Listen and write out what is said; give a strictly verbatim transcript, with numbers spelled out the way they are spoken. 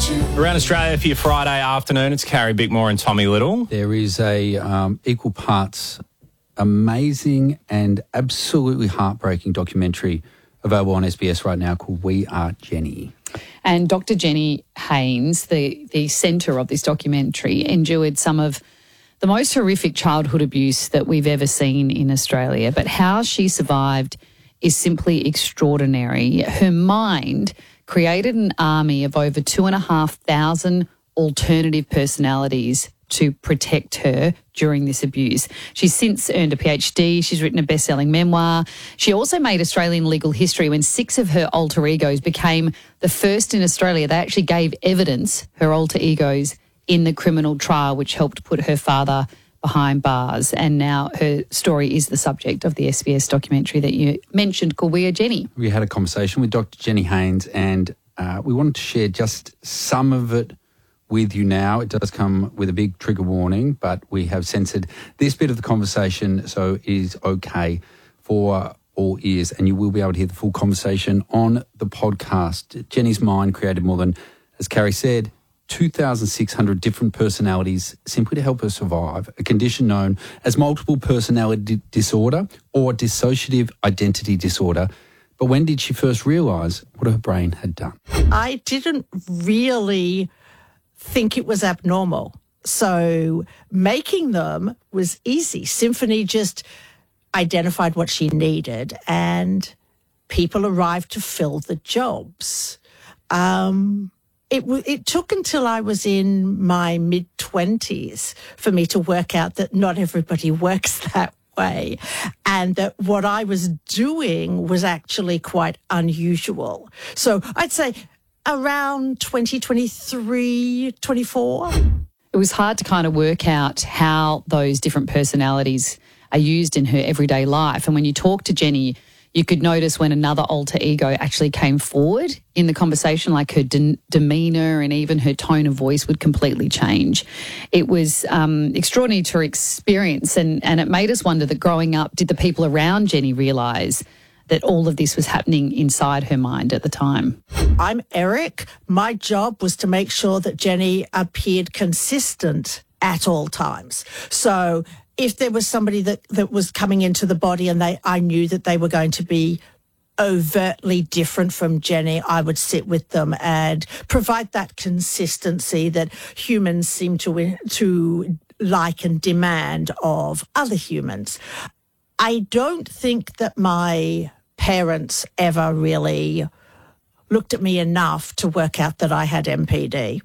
Around Australia for your Friday afternoon, it's Carrie Bickmore and Tommy Little. There is a um, equal parts amazing and absolutely heartbreaking documentary available on S B S right now called We Are Jenny. And Doctor Jenny Haynes, the, the centre of this documentary, endured some of the most horrific childhood abuse that we've ever seen in Australia. But how she survived is simply extraordinary. Her mind created an army of over two and a half thousand alternative personalities to protect her during this abuse. She's since earned a PhD. She's written a best-selling memoir. She also made Australian legal history when six of her alter egos became the first in Australia. They actually gave evidence, her alter egos, in the criminal trial, which helped put her father behind bars. And now her story is the subject of the S B S documentary that you mentioned called We Are Jenny. We had a conversation with Doctor Jenny Haynes and uh, we wanted to share just some of it with you now. It does come with a big trigger warning, but we have censored this bit of the conversation so it is okay for all ears, and you will be able to hear the full conversation on the podcast. Jenny's mind created more than, as Carrie said, two thousand six hundred different personalities simply to help her survive a condition known as multiple personality disorder or dissociative identity disorder. But when did she first realise what her brain had done? I didn't really think it was abnormal. So making them was easy. Symphony just identified what she needed and people arrived to fill the jobs. Um... It, w- it took until I was in my mid-twenties for me to work out that not everybody works that way and that what I was doing was actually quite unusual. So I'd say around twenty, twenty-three, twenty-four. It was hard to kind of work out how those different personalities are used in her everyday life. And when you talk to Jenny, you could notice when another alter ego actually came forward in the conversation, like her de- demeanour and even her tone of voice would completely change. It was um, extraordinary to experience, and, and it made us wonder that growing up, did the people around Jenny realise that all of this was happening inside her mind at the time? I'm Eric. My job was to make sure that Jenny appeared consistent at all times. So if there was somebody that, that was coming into the body and they, I knew that they were going to be overtly different from Jenny, I would sit with them and provide that consistency that humans seem to, to like and demand of other humans. I don't think that my parents ever really looked at me enough to work out that I had M P D.